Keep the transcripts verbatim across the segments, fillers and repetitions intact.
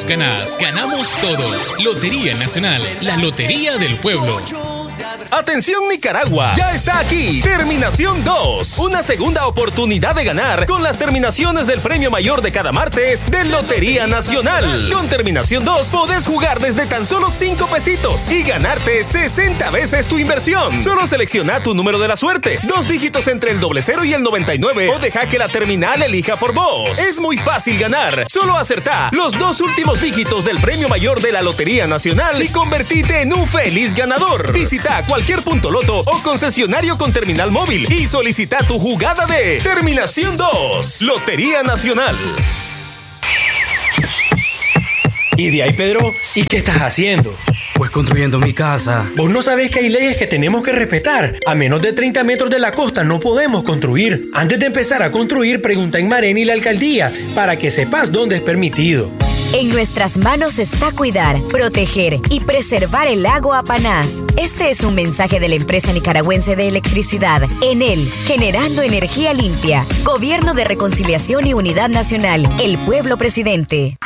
vos ganás, ganamos todos. Lotería Nacional, la lotería del pueblo. ¡Atención Nicaragua! Ya está aquí Terminación dos, una segunda oportunidad de ganar con las terminaciones del premio mayor de cada martes de Lotería Nacional. Con Terminación dos podés jugar desde tan solo cinco pesitos y ganarte sesenta veces tu inversión. Solo selecciona tu número de la suerte, dos dígitos entre el doble cero y el noventa y nueve, o deja que la terminal elija por vos. Es muy fácil ganar, solo acertá los dos últimos dígitos del premio mayor de la Lotería Nacional y convertite en un feliz ganador. Visita cualquier punto loto o concesionario con terminal móvil y solicita tu jugada de Terminación dos, Lotería Nacional. ¿Y de ahí, Pedro? ¿Y qué estás haciendo? Pues construyendo mi casa. Vos no sabés que hay leyes que tenemos que respetar. A menos de treinta metros de la costa no podemos construir. Antes de empezar a construir, pregunta en Mareni y la alcaldía para que sepas dónde es permitido. En nuestras manos está cuidar, proteger y preservar el lago Apanás. Este es un mensaje de la empresa nicaragüense de electricidad, Enel, generando energía limpia. Gobierno de Reconciliación y Unidad Nacional, el pueblo presidente.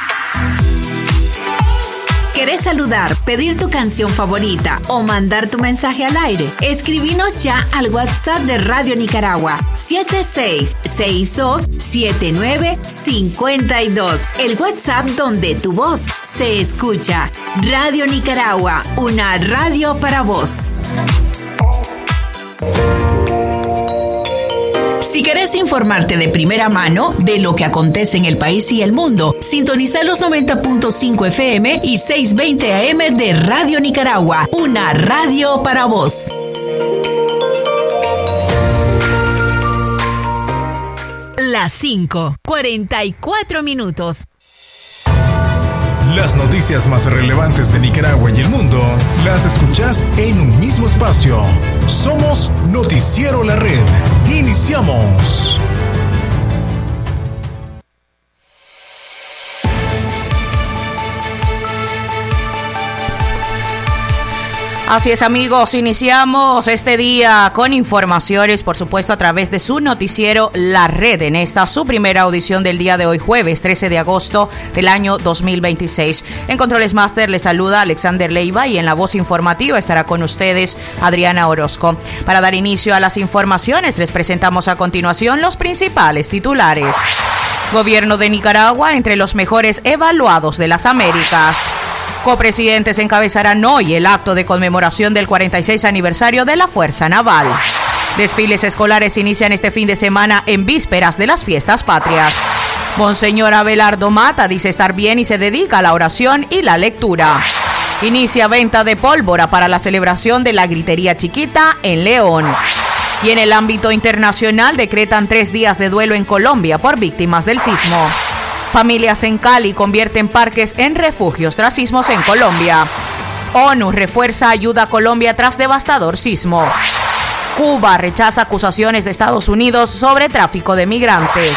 ¿Querés saludar, pedir tu canción favorita o mandar tu mensaje al aire? Escribinos ya al WhatsApp de Radio Nicaragua siete seis seis dos siete nueve cinco dos. El WhatsApp donde tu voz se escucha. Radio Nicaragua, una radio para vos. Si querés informarte de primera mano de lo que acontece en el país y el mundo, sintoniza los noventa punto cinco F M y seiscientos veinte A M de Radio Nicaragua, una radio para vos. Las cinco, cuarenta y cuatro minutos. Las noticias más relevantes de Nicaragua y el mundo las escuchás en un mismo espacio. Somos Noticiero La Red. Iniciamos. Así es, amigos, iniciamos este día con informaciones, por supuesto, a través de su noticiero La Red, en esta su primera audición del día de hoy, jueves trece de agosto del año dos mil veintiséis. En Controles Master les saluda Alexander Leiva y en la voz informativa estará con ustedes Adriana Orozco. Para dar inicio a las informaciones, les presentamos a continuación los principales titulares. Gobierno de Nicaragua entre los mejores evaluados de las Américas. Copresidentes encabezarán hoy el acto de conmemoración del cuarenta y seis aniversario de la Fuerza Naval. Desfiles escolares inician este fin de semana en vísperas de las fiestas patrias. Monseñor Abelardo Mata dice estar bien y se dedica a la oración y la lectura. Inicia venta de pólvora para la celebración de la Gritería Chiquita en León. Y en el ámbito internacional decretan tres días de duelo en Colombia por víctimas del sismo. Familias en Cali convierten parques en refugios tras sismos en Colombia. ONU refuerza ayuda a Colombia tras devastador sismo. Cuba rechaza acusaciones de Estados Unidos sobre tráfico de migrantes.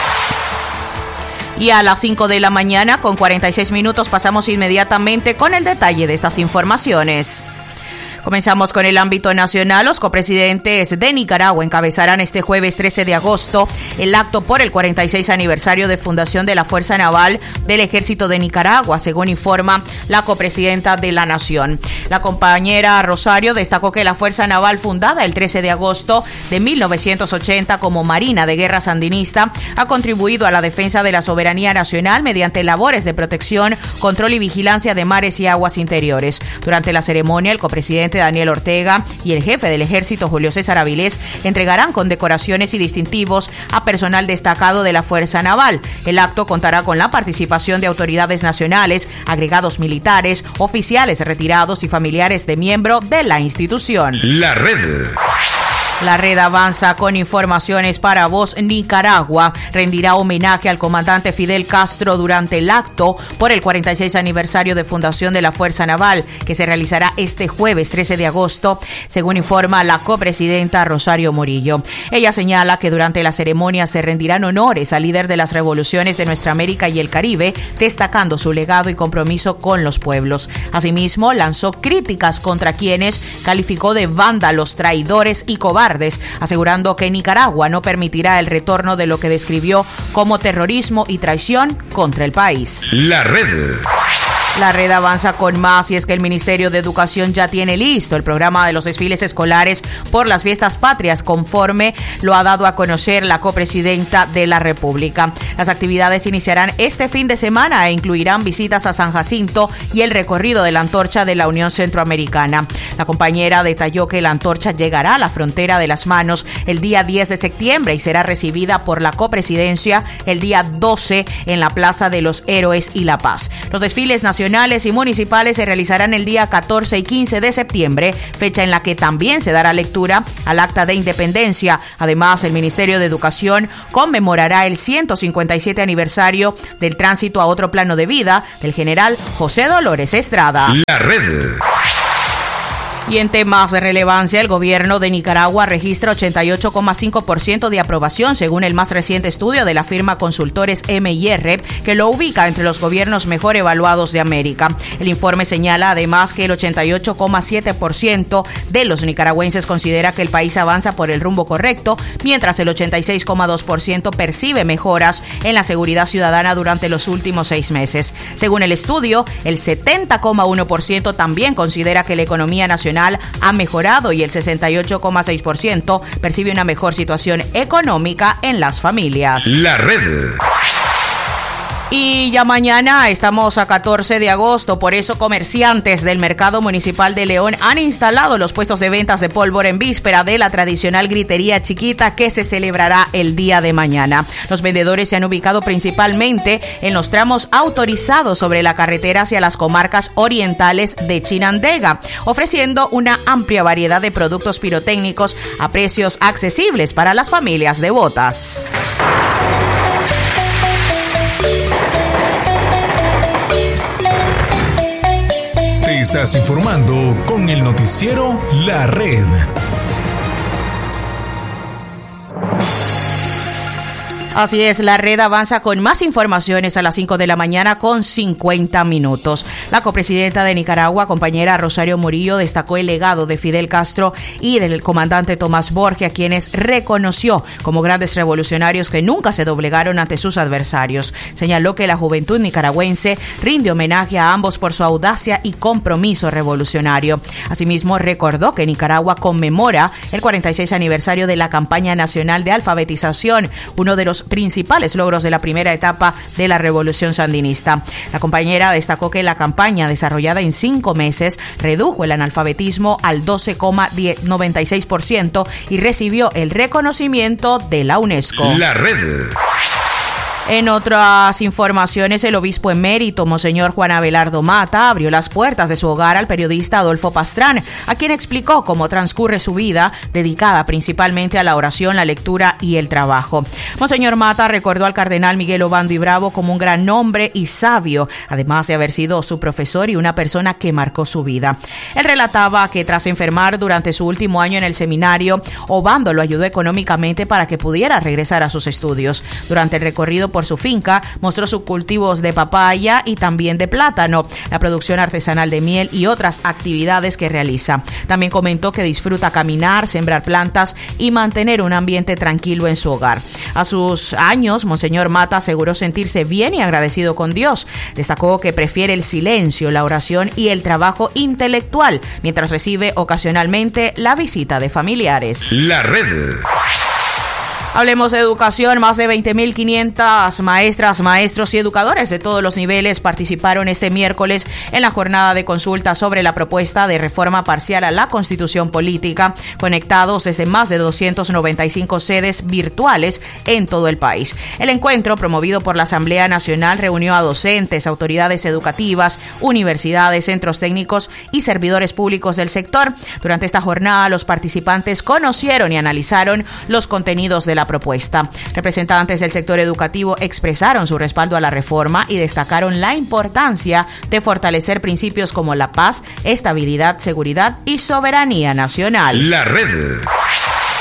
Y a las cinco de la mañana, con cuarenta y seis minutos, pasamos inmediatamente con el detalle de estas informaciones. Comenzamos con el ámbito nacional. Los copresidentes de Nicaragua encabezarán este jueves trece de agosto el acto por el cuarenta y seis aniversario de fundación de la Fuerza Naval del Ejército de Nicaragua, según informa la copresidenta de la Nación. La compañera Rosario destacó que la Fuerza Naval, fundada el trece de agosto de mil novecientos ochenta como Marina de Guerra Sandinista, ha contribuido a la defensa de la soberanía nacional mediante labores de protección, control y vigilancia de mares y aguas interiores. Durante la ceremonia, el copresidente Daniel Ortega y el jefe del ejército Julio César Avilés entregarán condecoraciones y distintivos a personal destacado de la Fuerza Naval. El acto contará con la participación de autoridades nacionales, agregados militares, oficiales retirados y familiares de miembro de la institución. La Red. La Red avanza con informaciones para Voz Nicaragua. Rendirá homenaje al comandante Fidel Castro durante el acto por el cuarenta y seis aniversario de fundación de la Fuerza Naval, que se realizará este jueves trece de agosto, según informa la copresidenta Rosario Murillo. Ella señala que durante la ceremonia se rendirán honores al líder de las revoluciones de nuestra América y el Caribe, destacando su legado y compromiso con los pueblos. Asimismo, lanzó críticas contra quienes calificó de vándalos, traidores y cobardes, asegurando que Nicaragua no permitirá el retorno de lo que describió como terrorismo y traición contra el país. La Red. La red avanza con más y es que el Ministerio de Educación ya tiene listo el programa de los desfiles escolares por las fiestas patrias, conforme lo ha dado a conocer la copresidenta de la República. Las actividades iniciarán este fin de semana e incluirán visitas a San Jacinto y el recorrido de la antorcha de la Unión Centroamericana. La compañera detalló que la antorcha llegará a la frontera de Las Manos el día diez de septiembre y será recibida por la copresidencia el día doce en la Plaza de los Héroes y La Paz. Los desfiles nacionales nacionales y municipales se realizarán el día catorce y quince de septiembre, fecha en la que también se dará lectura al Acta de Independencia. Además, el Ministerio de Educación conmemorará el ciento cincuenta y siete aniversario del tránsito a otro plano de vida del general José Dolores Estrada. La red. Y en temas de relevancia, el gobierno de Nicaragua registra ochenta y ocho coma cinco por ciento de aprobación, según el más reciente estudio de la firma Consultores M y R, que lo ubica entre los gobiernos mejor evaluados de América. El informe señala además que el ochenta y ocho coma siete por ciento de los nicaragüenses considera que el país avanza por el rumbo correcto, mientras el ochenta y seis coma dos por ciento percibe mejoras en la seguridad ciudadana durante los últimos seis meses. Según el estudio, el setenta coma uno por ciento también considera que la economía nacional ha mejorado y el sesenta y ocho coma seis por ciento percibe una mejor situación económica en las familias. La red. Y ya mañana estamos a catorce de agosto, por eso comerciantes del Mercado Municipal de León han instalado los puestos de ventas de pólvora en víspera de la tradicional gritería chiquita que se celebrará el día de mañana. Los vendedores se han ubicado principalmente en los tramos autorizados sobre la carretera hacia las comarcas orientales de Chinandega, ofreciendo una amplia variedad de productos pirotécnicos a precios accesibles para las familias devotas. Estás informando con el noticiero La Red. Así es, la red avanza con más informaciones a las cinco de la mañana con cincuenta minutos. La copresidenta de Nicaragua, compañera Rosario Murillo, destacó el legado de Fidel Castro y del comandante Tomás Borge, a quienes reconoció como grandes revolucionarios que nunca se doblegaron ante sus adversarios. Señaló que la juventud nicaragüense rinde homenaje a ambos por su audacia y compromiso revolucionario. Asimismo, recordó que Nicaragua conmemora el cuarenta y seis aniversario de la campaña nacional de alfabetización, uno de los principales logros de la primera etapa de la revolución sandinista. La compañera destacó que la campaña, desarrollada en cinco meses, redujo el analfabetismo al doce coma noventa y seis por ciento y recibió el reconocimiento de la UNESCO. La red. En otras informaciones, el obispo emérito, Monseñor Juan Abelardo Mata, abrió las puertas de su hogar al periodista Adolfo Pastrán, a quien explicó cómo transcurre su vida, dedicada principalmente a la oración, la lectura y el trabajo. Monseñor Mata recordó al cardenal Miguel Obando y Bravo como un gran hombre y sabio, además de haber sido su profesor y una persona que marcó su vida. Él relataba que tras enfermar durante su último año en el seminario, Obando lo ayudó económicamente para que pudiera regresar a sus estudios. Durante el recorrido por su finca, mostró sus cultivos de papaya y también de plátano, la producción artesanal de miel y otras actividades que realiza. También comentó que disfruta caminar, sembrar plantas y mantener un ambiente tranquilo en su hogar. A sus años, Monseñor Mata aseguró sentirse bien y agradecido con Dios. Destacó que prefiere el silencio, la oración y el trabajo intelectual, mientras recibe ocasionalmente la visita de familiares. La red. Hablemos de educación. Más de veinte mil quinientas maestras, maestros y educadores de todos los niveles participaron este miércoles en la jornada de consulta sobre la propuesta de reforma parcial a la Constitución Política, conectados desde más de doscientas noventa y cinco sedes virtuales en todo el país. El encuentro, promovido por la Asamblea Nacional, reunió a docentes, autoridades educativas, universidades, centros técnicos y servidores públicos del sector. Durante esta jornada, los participantes conocieron y analizaron los contenidos de la propuesta. Representantes del sector educativo expresaron su respaldo a la reforma y destacaron la importancia de fortalecer principios como la paz, estabilidad, seguridad y soberanía nacional. La red.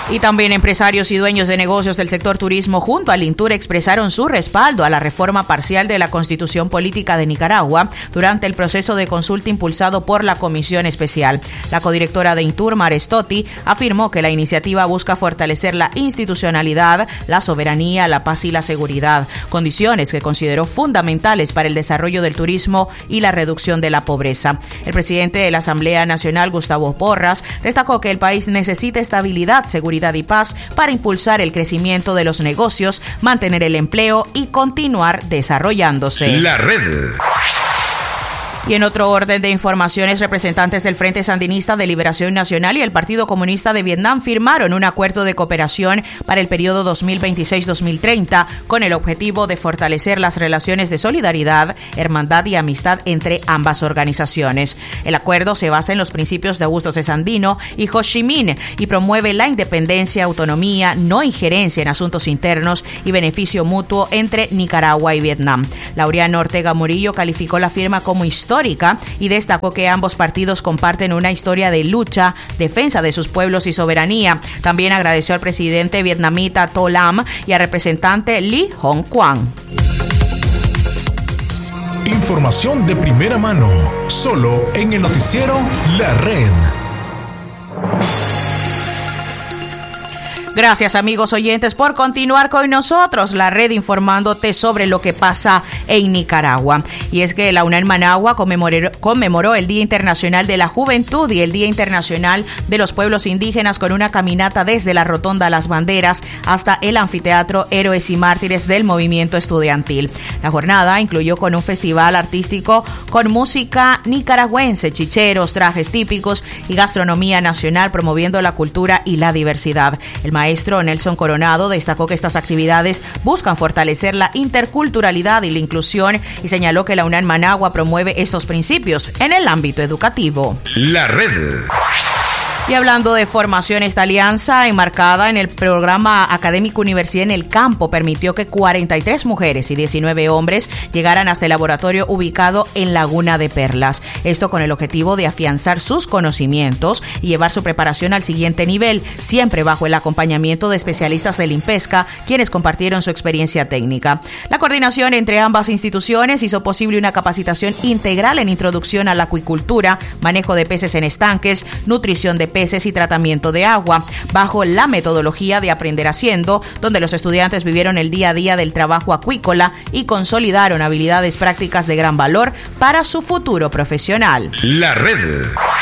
Y también empresarios y dueños de negocios del sector turismo junto al INTUR expresaron su respaldo a la reforma parcial de la Constitución Política de Nicaragua durante el proceso de consulta impulsado por la Comisión Especial. La codirectora de INTUR, Marestotti, afirmó que la iniciativa busca fortalecer la institucionalidad, la soberanía, la paz y la seguridad, condiciones que consideró fundamentales para el desarrollo del turismo y la reducción de la pobreza. El presidente de la Asamblea Nacional, Gustavo Porras, destacó que el país necesita estabilidad, seguridad y paz para impulsar el crecimiento de los negocios, mantener el empleo y continuar desarrollándose. La red. Y en otro orden de informaciones, representantes del Frente Sandinista de Liberación Nacional y el Partido Comunista de Vietnam firmaron un acuerdo de cooperación para el periodo dos mil veintiséis a dos mil treinta con el objetivo de fortalecer las relaciones de solidaridad, hermandad y amistad entre ambas organizaciones. El acuerdo se basa en los principios de Augusto C. Sandino y Ho Chi Minh y promueve la independencia, autonomía, no injerencia en asuntos internos y beneficio mutuo entre Nicaragua y Vietnam. Laureano Ortega Murillo calificó la firma como histórica y destacó que ambos partidos comparten una historia de lucha, defensa de sus pueblos y soberanía. También agradeció al presidente vietnamita To Lam y al representante Lee Hong Quang. Información de primera mano, solo en el noticiero La Red. Gracias, amigos oyentes, por continuar con nosotros, La Red, informándote sobre lo que pasa en Nicaragua. Y es que la UNAM Managua conmemoró, conmemoró el Día Internacional de la Juventud y el Día Internacional de los Pueblos Indígenas con una caminata desde la Rotonda Las Banderas hasta el Anfiteatro Héroes y Mártires del Movimiento Estudiantil. La jornada incluyó con un festival artístico con música nicaragüense, chicheros, trajes típicos y gastronomía nacional, promoviendo la cultura y la diversidad. El maestro Nelson Coronado destacó que estas actividades buscan fortalecer la interculturalidad y la inclusión y señaló que la UNAM Managua promueve estos principios en el ámbito educativo. La Red. Y hablando de formación, esta alianza enmarcada en el programa académico Universidad en el Campo permitió que cuarenta y tres mujeres y diecinueve hombres llegaran hasta el laboratorio ubicado en Laguna de Perlas. Esto con el objetivo de afianzar sus conocimientos y llevar su preparación al siguiente nivel, siempre bajo el acompañamiento de especialistas del INPESCA, quienes compartieron su experiencia técnica. La coordinación entre ambas instituciones hizo posible una capacitación integral en introducción a la acuicultura, manejo de peces en estanques, nutrición de peces y tratamiento de agua, bajo la metodología de Aprender Haciendo, donde los estudiantes vivieron el día a día del trabajo acuícola y consolidaron habilidades prácticas de gran valor para su futuro profesional. La Red.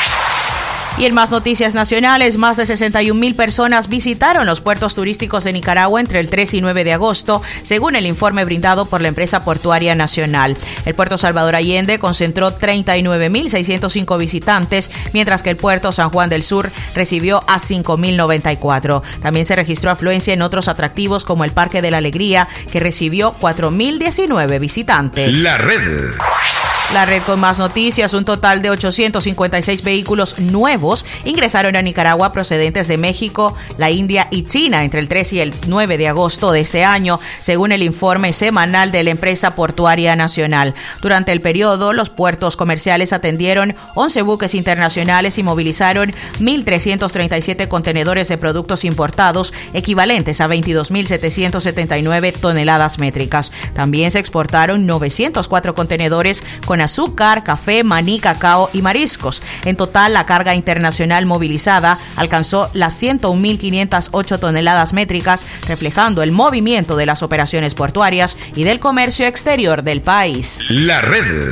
Y en más noticias nacionales, más de sesenta y un mil personas visitaron los puertos turísticos de Nicaragua entre el tres y nueve de agosto, según el informe brindado por la empresa portuaria nacional. El puerto Salvador Allende concentró treinta y nueve mil seiscientos cinco visitantes, mientras que el puerto San Juan del Sur recibió a cinco mil noventa y cuatro. También se registró afluencia en otros atractivos como el Parque de la Alegría, que recibió cuatro mil diecinueve visitantes. La Red. La Red con más noticias. Un total de ochocientos cincuenta y seis vehículos nuevos ingresaron a Nicaragua procedentes de México, la India y China entre el tres y el nueve de agosto de este año, según el informe semanal de la empresa portuaria nacional. Durante el periodo, los puertos comerciales atendieron once buques internacionales y movilizaron mil trescientos treinta y siete contenedores de productos importados, equivalentes a veintidós mil setecientos setenta y nueve toneladas métricas. También se exportaron novecientos cuatro contenedores con azúcar, café, maní, cacao y mariscos. En total, la carga internacional movilizada alcanzó las ciento un mil quinientas ocho toneladas métricas, reflejando el movimiento de las operaciones portuarias y del comercio exterior del país. La Red.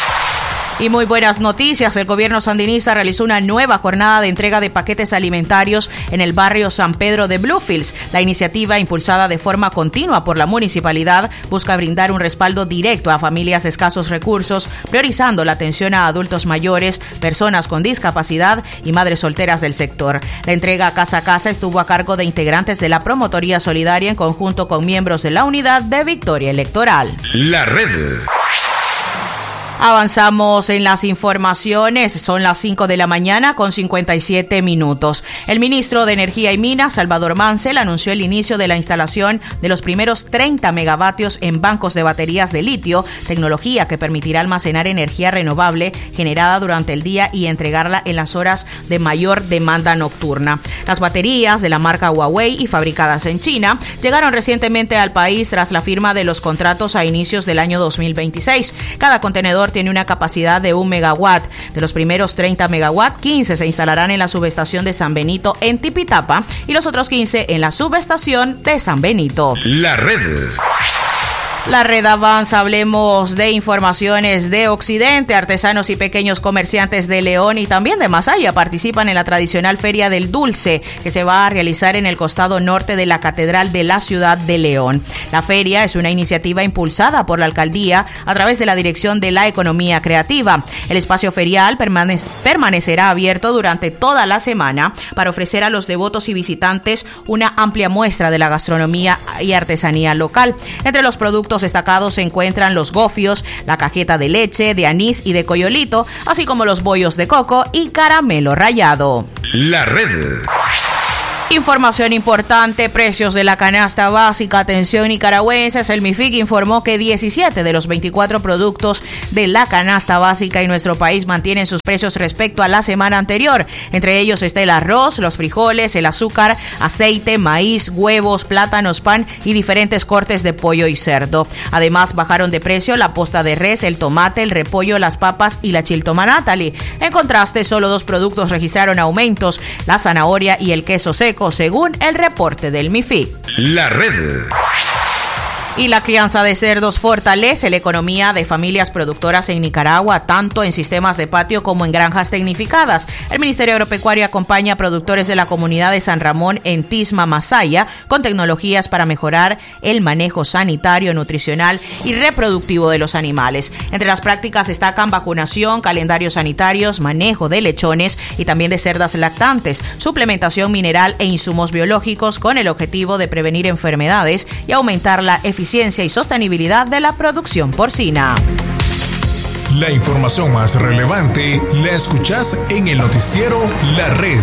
Y muy buenas noticias, el gobierno sandinista realizó una nueva jornada de entrega de paquetes alimentarios en el barrio San Pedro de Bluefields. La iniciativa, impulsada de forma continua por la municipalidad, busca brindar un respaldo directo a familias de escasos recursos, priorizando la atención a adultos mayores, personas con discapacidad y madres solteras del sector. La entrega casa a casa estuvo a cargo de integrantes de la Promotoría Solidaria en conjunto con miembros de la Unidad de Victoria Electoral. La Red. Avanzamos en las informaciones, son las cinco de la mañana con cincuenta y siete minutos. El ministro de Energía y Minas, Salvador Mansell, anunció el inicio de la instalación de los primeros treinta megavatios en bancos de baterías de litio, tecnología que permitirá almacenar energía renovable generada durante el día y entregarla en las horas de mayor demanda nocturna. Las baterías de la marca Huawei y fabricadas en China llegaron recientemente al país tras la firma de los contratos a inicios del año dos mil veintiséis. Cada contenedor tiene una capacidad de un megawatt. De los primeros treinta megawatts, quince se instalarán en la subestación de San Benito en Tipitapa y los otros quince en la subestación de San Benito. La red. La red avanza, hablemos de informaciones de Occidente. Artesanos y pequeños comerciantes de León y también de Masaya participan en la tradicional Feria del Dulce, que se va a realizar en el costado norte de la Catedral de la ciudad de León. La feria es una iniciativa impulsada por la alcaldía a través de la Dirección de la Economía Creativa. El espacio ferial permane- permanecerá abierto durante toda la semana para ofrecer a los devotos y visitantes una amplia muestra de la gastronomía y artesanía local. Entre los productos destacados se encuentran los gofios, la cajeta de leche, de anís y de coyolito, así como los bollos de coco y caramelo rallado. La red. Información importante, precios de la canasta básica. Atención nicaragüenses, el MIFIC informó que diecisiete de los veinticuatro productos de la canasta básica en nuestro país mantienen sus precios respecto a la semana anterior. Entre ellos está el arroz, los frijoles, el azúcar, aceite, maíz, huevos, plátanos, pan y diferentes cortes de pollo y cerdo. Además, bajaron de precio la posta de res, el tomate, el repollo, las papas y la chiltoma Natalie. En contraste, solo dos productos registraron aumentos, la zanahoria y el queso seco, según el reporte del MIFIC. La red. Y la crianza de cerdos fortalece la economía de familias productoras en Nicaragua, tanto en sistemas de patio como en granjas tecnificadas. El Ministerio Agropecuario acompaña a productores de la comunidad de San Ramón en Tisma, Masaya, con tecnologías para mejorar el manejo sanitario, nutricional y reproductivo de los animales. Entre las prácticas destacan vacunación, calendarios sanitarios, manejo de lechones y también de cerdas lactantes, suplementación mineral e insumos biológicos con el objetivo de prevenir enfermedades y aumentar la eficiencia y sostenibilidad de la producción porcina. La información más relevante la escuchás en el noticiero La Red.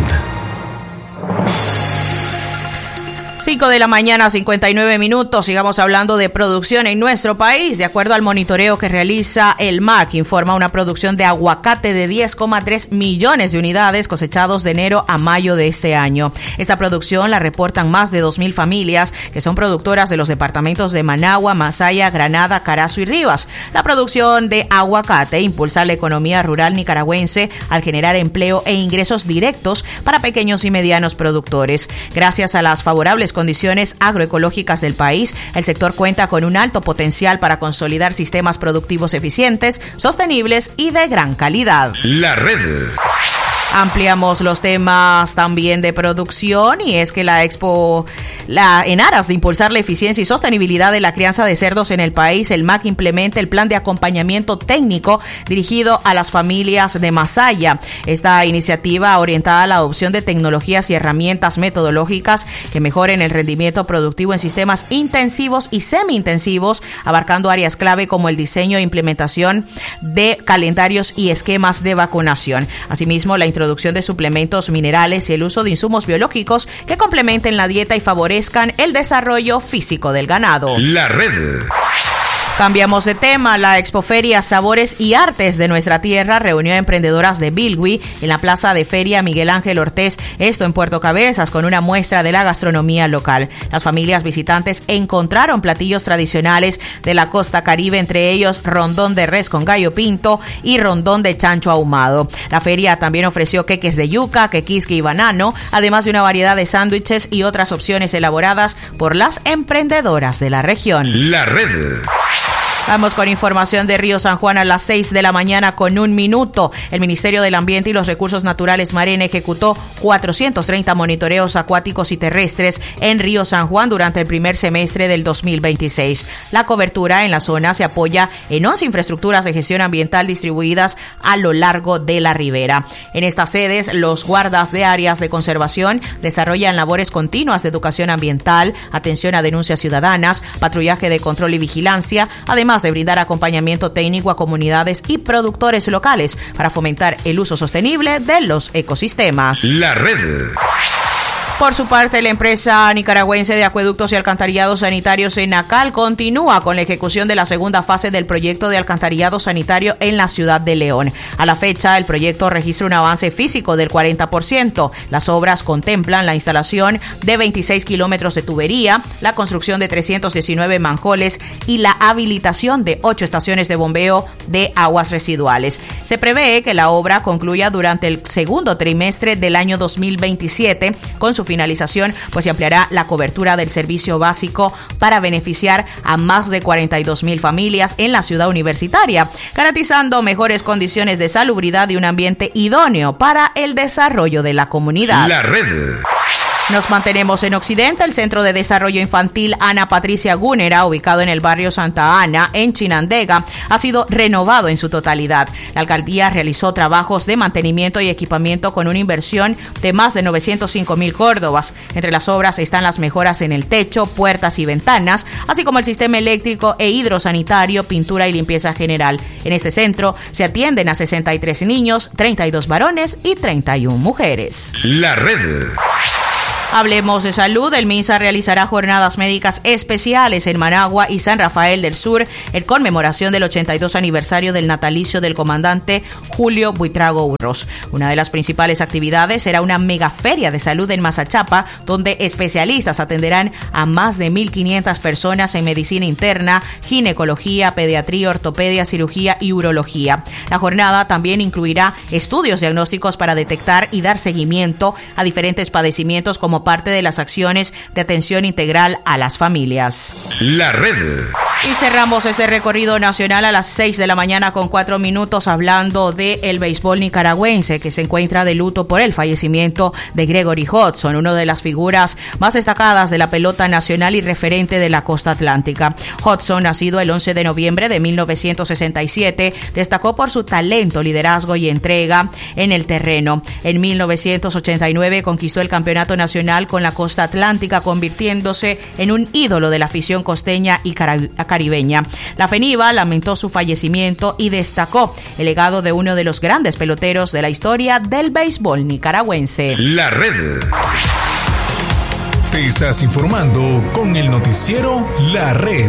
cinco de la mañana, cincuenta y nueve minutos. Sigamos hablando de producción en nuestro país. De acuerdo al monitoreo que realiza el M A C, informa una producción de aguacate de diez coma tres millones de unidades cosechados de enero a mayo de este año. Esta producción la reportan más de dos mil familias que son productoras de los departamentos de Managua, Masaya, Granada, Carazo y Rivas. La producción de aguacate impulsa la economía rural nicaragüense al generar empleo e ingresos directos para pequeños y medianos productores. Gracias a las favorables condiciones agroecológicas del país, el sector cuenta con un alto potencial para consolidar sistemas productivos eficientes, sostenibles y de gran calidad. La red. Ampliamos los temas también de producción y es que la Expo, la, en aras de impulsar la eficiencia y sostenibilidad de la crianza de cerdos en el país, el M A C implementa el plan de acompañamiento técnico dirigido a las familias de Masaya. Esta iniciativa orientada a la adopción de tecnologías y herramientas metodológicas que mejoren el rendimiento productivo en sistemas intensivos y semi-intensivos, abarcando áreas clave como el diseño e implementación de calendarios y esquemas de vacunación. Asimismo, la introducción de suplementos minerales y el uso de insumos biológicos que complementen la dieta y favorezcan el desarrollo físico del ganado. La red. Cambiamos de tema. La Expoferia Sabores y Artes de nuestra tierra reunió a emprendedoras de Bilwi en la plaza de feria Miguel Ángel Ortiz, esto en Puerto Cabezas, con una muestra de la gastronomía local. Las familias visitantes encontraron platillos tradicionales de la costa caribe, entre ellos rondón de res con gallo pinto y rondón de chancho ahumado. La feria también ofreció queques de yuca, quequisque y banano, además de una variedad de sándwiches y otras opciones elaboradas por las emprendedoras de la región. La red. Vamos con información de Río San Juan a las seis de la mañana con un minuto. El Ministerio del Ambiente y los Recursos Naturales Marene ejecutó cuatrocientos treinta monitoreos acuáticos y terrestres en Río San Juan durante el primer semestre del dos mil veintiséis. La cobertura en la zona se apoya en once infraestructuras de gestión ambiental distribuidas a lo largo de la ribera. En estas sedes, los guardas de áreas de conservación desarrollan labores continuas de educación ambiental, atención a denuncias ciudadanas, patrullaje de control y vigilancia, además además de brindar acompañamiento técnico a comunidades y productores locales para fomentar el uso sostenible de los ecosistemas. La red. Por su parte, la empresa nicaragüense de acueductos y alcantarillados sanitarios ENACAL continúa con la ejecución de la segunda fase del proyecto de alcantarillado sanitario en la ciudad de León. A la fecha, el proyecto registra un avance físico del cuarenta por ciento. Las obras contemplan la instalación de veintiséis kilómetros de tubería, la construcción de trescientos diecinueve manjoles y la habilitación de ocho estaciones de bombeo de aguas residuales. Se prevé que la obra concluya durante el segundo trimestre del año dos mil veintisiete. Con su finalización, pues se ampliará la cobertura del servicio básico para beneficiar a más de cuarenta y dos mil familias en la ciudad universitaria, garantizando mejores condiciones de salubridad y un ambiente idóneo para el desarrollo de la comunidad. La red. Nos mantenemos en Occidente. El Centro de Desarrollo Infantil Ana Patricia Gúnera, ubicado en el barrio Santa Ana, en Chinandega, ha sido renovado en su totalidad. La alcaldía realizó trabajos de mantenimiento y equipamiento con una inversión de más de novecientos cinco mil córdobas. Entre las obras están las mejoras en el techo, puertas y ventanas, así como el sistema eléctrico e hidrosanitario, pintura y limpieza general. En este centro se atienden a sesenta y tres niños, treinta y dos varones y treinta y una mujeres. La red. Hablemos de salud. El MINSA realizará jornadas médicas especiales en Managua y San Rafael del Sur en conmemoración del ochenta y dos aniversario del natalicio del comandante Julio Buitrago Urroz. Una de las principales actividades será una megaferia de salud en Mazachapa, donde especialistas atenderán a más de mil quinientas personas en medicina interna, ginecología, pediatría, ortopedia, cirugía y urología. La jornada también incluirá estudios diagnósticos para detectar y dar seguimiento a diferentes padecimientos como parte de las acciones de atención integral a las familias. La red. Y cerramos este recorrido nacional a las seis de la mañana con cuatro minutos hablando del béisbol nicaragüense, que se encuentra de luto por el fallecimiento de Gregory Hodson, una de las figuras más destacadas de la pelota nacional y referente de la costa atlántica. Hodson, nacido el once de noviembre de mil novecientos sesenta y siete, destacó por su talento, liderazgo y entrega en el terreno. En mil novecientos ochenta y nueve conquistó el campeonato nacional con la costa atlántica, convirtiéndose en un ídolo de la afición costeña y caribeña. La FENIVA lamentó su fallecimiento y destacó el legado de uno de los grandes peloteros de la historia del béisbol nicaragüense. La red. Te estás informando con el noticiero La Red.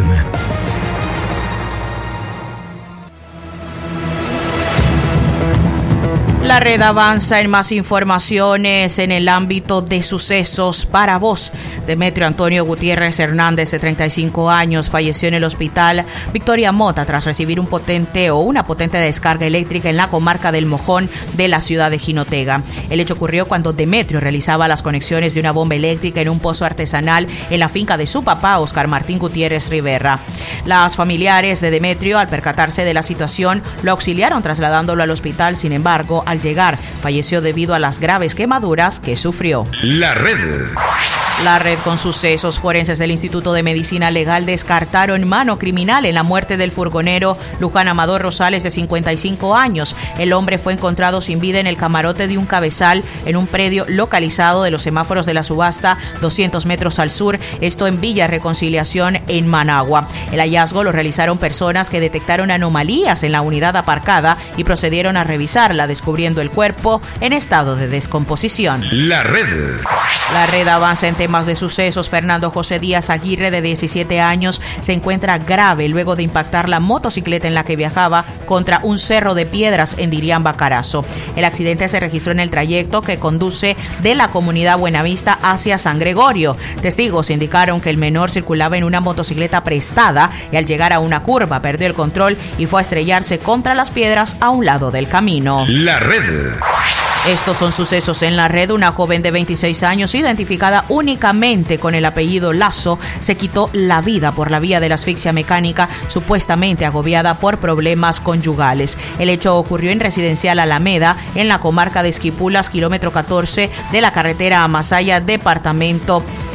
La red avanza en más informaciones en el ámbito de sucesos. Para vos, Demetrio Antonio Gutiérrez Hernández, de treinta y cinco años, falleció en el hospital Victoria Mota tras recibir un potente o una potente descarga eléctrica en la comarca del Mojón de la ciudad de Jinotega. El hecho ocurrió cuando Demetrio realizaba las conexiones de una bomba eléctrica en un pozo artesanal en la finca de su papá, Oscar Martín Gutiérrez Rivera. Las familiares de Demetrio, al percatarse de la situación, lo auxiliaron trasladándolo al hospital. Sin embargo, al llegar, falleció debido a las graves quemaduras que sufrió. La red. La red con sucesos. Forenses del Instituto de Medicina Legal descartaron mano criminal en la muerte del furgonero Luján Amador Rosales, de cincuenta y cinco años. El hombre fue encontrado sin vida en el camarote de un cabezal en un predio localizado de los semáforos de la subasta, doscientos metros al sur, esto en Villa Reconciliación, en Managua. El hallazgo lo realizaron personas que detectaron anomalías en la unidad aparcada y procedieron a revisarla, descubriendo el cuerpo en estado de descomposición. La red. La red avanza en temas de sucesos. Fernando José Díaz Aguirre, de diecisiete años, se encuentra grave luego de impactar la motocicleta en la que viajaba contra un cerro de piedras en Diriamba, Carazo. El accidente se registró en el trayecto que conduce de la comunidad Buenavista hacia San Gregorio. Testigos indicaron que el menor circulaba en una motocicleta prestada y al llegar a una curva perdió el control y fue a estrellarse contra las piedras a un lado del camino. La red. Estos son sucesos en la red. Una joven de veintiséis años, identificada únicamente con el apellido Lazo, se quitó la vida por la vía de la asfixia mecánica, supuestamente agobiada por problemas conyugales. El hecho ocurrió en Residencial Alameda, en la comarca de Esquipulas, kilómetro catorce de la carretera a Masaya, departamento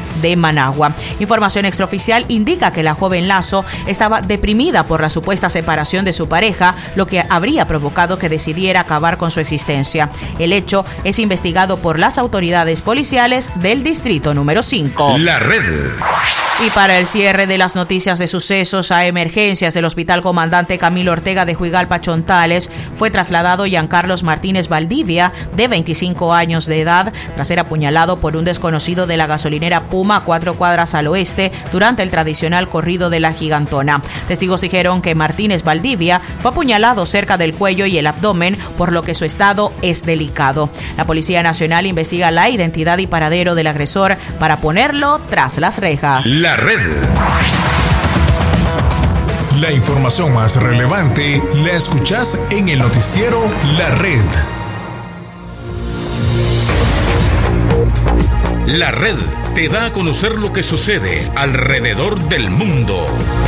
de Managua. Información extraoficial indica que la joven Lazo estaba deprimida por la supuesta separación de su pareja, lo que habría provocado que decidiera acabar con su existencia. El hecho es investigado por las autoridades policiales del distrito número cinco. La red. Y para el cierre de las noticias de sucesos a emergencias del Hospital Comandante Camilo Ortega de Juigalpa, Chontales, fue trasladado Giancarlos Martínez Valdivia, de veinticinco años de edad, tras ser apuñalado por un desconocido de la gasolinera Puma a cuatro cuadras al oeste durante el tradicional corrido de la Gigantona. Testigos dijeron que Martínez Valdivia fue apuñalado cerca del cuello y el abdomen, por lo que su estado es delicado. La Policía Nacional investiga la identidad y paradero del agresor para ponerlo tras las rejas. La red. La información más relevante la escuchás en el noticiero La Red. La red te da a conocer lo que sucede alrededor del mundo.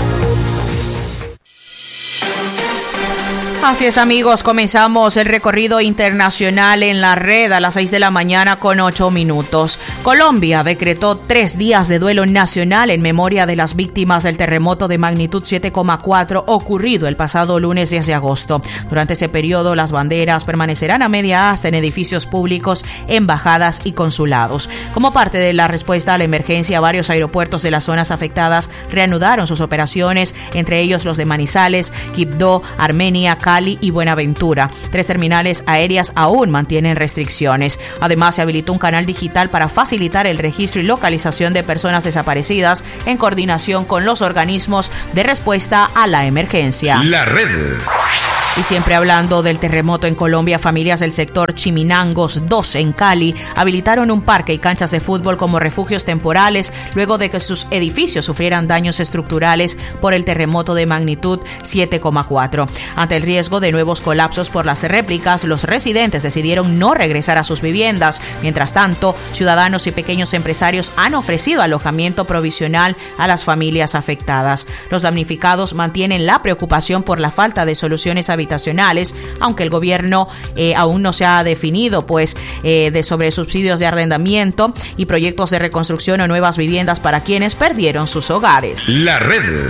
Así es, amigos, comenzamos el recorrido internacional en la red a las seis de la mañana con ocho minutos. Colombia decretó tres días de duelo nacional en memoria de las víctimas del terremoto de magnitud siete coma cuatro ocurrido el pasado lunes diez de agosto. Durante ese periodo, las banderas permanecerán a media asta en edificios públicos, embajadas y consulados. Como parte de la respuesta a la emergencia, varios aeropuertos de las zonas afectadas reanudaron sus operaciones, entre ellos los de Manizales, Quibdó, Armenia, Cali y Buenaventura. Tres terminales aéreas aún mantienen restricciones. Además, se habilitó un canal digital para facilitar el registro y localización de personas desaparecidas en coordinación con los organismos de respuesta a la emergencia. La red. Y siempre hablando del terremoto en Colombia, familias del sector Chiminangos dos en Cali habilitaron un parque y canchas de fútbol como refugios temporales luego de que sus edificios sufrieran daños estructurales por el terremoto de magnitud siete coma cuatro. Ante el riesgo de nuevos colapsos por las réplicas, los residentes decidieron no regresar a sus viviendas. Mientras tanto, ciudadanos y pequeños empresarios han ofrecido alojamiento provisional a las familias afectadas. Los damnificados mantienen la preocupación por la falta de soluciones habitacionales habitacionales, aunque el gobierno eh, aún no se ha definido pues eh, de sobre subsidios de arrendamiento y proyectos de reconstrucción o nuevas viviendas para quienes perdieron sus hogares. La red.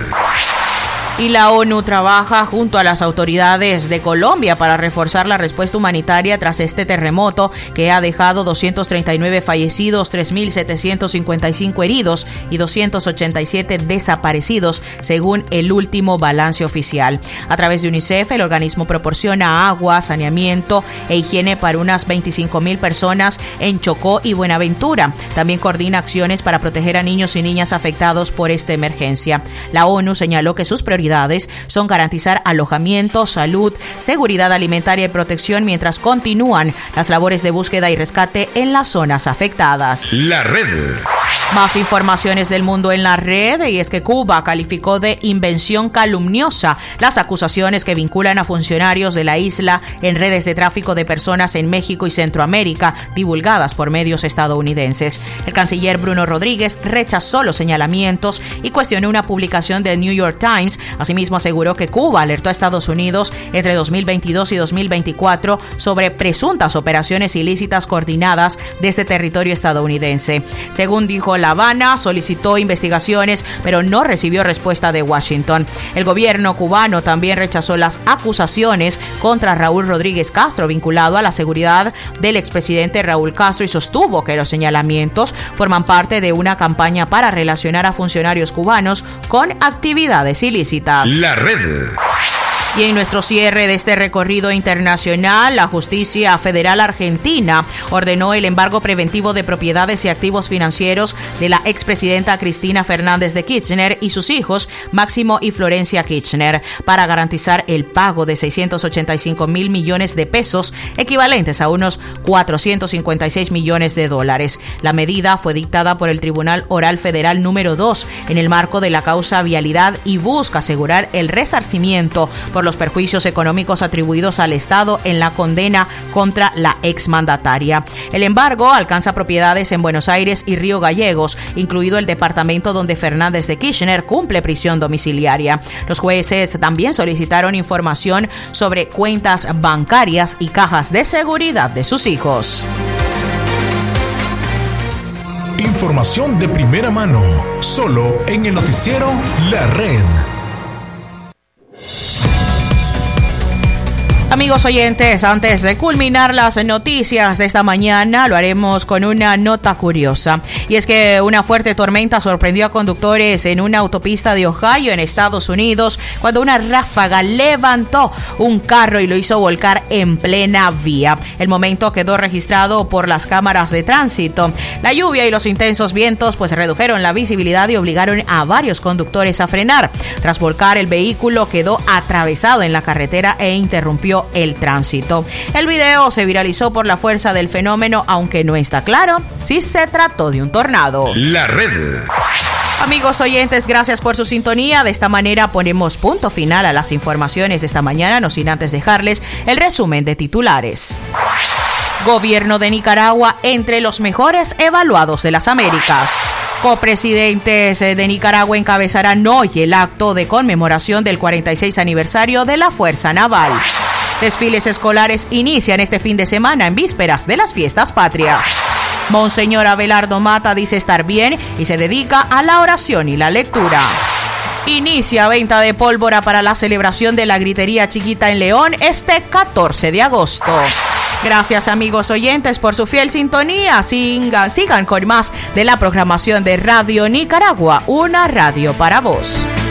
Y la ONU trabaja junto a las autoridades de Colombia para reforzar la respuesta humanitaria tras este terremoto que ha dejado doscientos treinta y nueve fallecidos, tres mil setecientos cincuenta y cinco heridos y doscientos ochenta y siete desaparecidos, según el último balance oficial. A través de UNICEF, el organismo proporciona agua, saneamiento e higiene para unas veinticinco mil personas en Chocó y Buenaventura. También coordina acciones para proteger a niños y niñas afectados por esta emergencia. La ONU señaló que sus prioridades son garantizar alojamiento, salud, seguridad alimentaria y protección mientras continúan las labores de búsqueda y rescate en las zonas afectadas. La red. Más informaciones del mundo en la red, y es que Cuba calificó de invención calumniosa las acusaciones que vinculan a funcionarios de la isla en redes de tráfico de personas en México y Centroamérica, divulgadas por medios estadounidenses. El canciller Bruno Rodríguez rechazó los señalamientos y cuestionó una publicación del New York Times. Asimismo, aseguró que Cuba alertó a Estados Unidos entre dos mil veintidós y dos mil veinticuatro sobre presuntas operaciones ilícitas coordinadas desde territorio estadounidense. Según dijo La Habana, solicitó investigaciones, pero no recibió respuesta de Washington. El gobierno cubano también rechazó las acusaciones contra Raúl Rodríguez Castro, vinculado a la seguridad del expresidente Raúl Castro, y sostuvo que los señalamientos forman parte de una campaña para relacionar a funcionarios cubanos con actividades ilícitas. La red. Y en nuestro cierre de este recorrido internacional, la Justicia Federal Argentina ordenó el embargo preventivo de propiedades y activos financieros de la expresidenta Cristina Fernández de Kirchner y sus hijos, Máximo y Florencia Kirchner, para garantizar el pago de seiscientos ochenta y cinco mil millones de pesos, equivalentes a unos cuatrocientos cincuenta y seis millones de dólares. La medida fue dictada por el Tribunal Oral Federal número dos en el marco de la causa Vialidad y busca asegurar el resarcimiento por los perjuicios económicos atribuidos al Estado en la condena contra la exmandataria. El embargo alcanza propiedades en Buenos Aires y Río Gallegos, incluido el departamento donde Fernández de Kirchner cumple prisión domiciliaria. Los jueces también solicitaron información sobre cuentas bancarias y cajas de seguridad de sus hijos. Información de primera mano, solo en el noticiero La Red. Amigos oyentes, antes de culminar las noticias de esta mañana, lo haremos con una nota curiosa. Y es que una fuerte tormenta sorprendió a conductores en una autopista de Ohio, en Estados Unidos, cuando una ráfaga levantó un carro y lo hizo volcar en plena vía. El momento quedó registrado por las cámaras de tránsito. La lluvia y los intensos vientos pues redujeron la visibilidad y obligaron a varios conductores a frenar. Tras volcar, el vehículo quedó atravesado en la carretera e interrumpió el tránsito. El video se viralizó por la fuerza del fenómeno, aunque no está claro si se trató de un tornado. La Red. Amigos oyentes, gracias por su sintonía. De esta manera ponemos punto final a las informaciones de esta mañana, no sin antes dejarles el resumen de titulares. Gobierno de Nicaragua entre los mejores evaluados de las Américas. Copresidentes de Nicaragua encabezarán hoy el acto de conmemoración del cuarenta y seis aniversario de la Fuerza Naval. Desfiles escolares inician este fin de semana en vísperas de las fiestas patrias. Monseñor Abelardo Mata dice estar bien y se dedica a la oración y la lectura. Inicia venta de pólvora para la celebración de la Gritería Chiquita en León este catorce de agosto. Gracias, amigos oyentes, por su fiel sintonía. Sigan, sigan con más de la programación de Radio Nicaragua, una radio para vos.